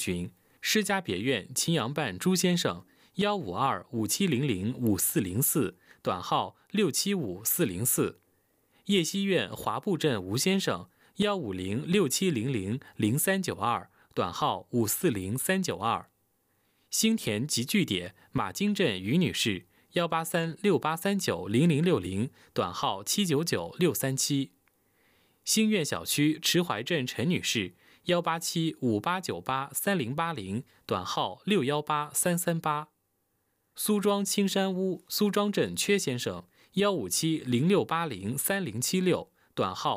询。施家别院秦阳办朱先生15257005404，短号675404。叶溪院华埠镇吴先生15067000392，短号540392。新田集聚点马金镇于女士18368390060，短号799637。新苑小区池怀镇陈女士18758983080，短号618338。苏庄青山屋苏庄镇阙先生15706803076，短号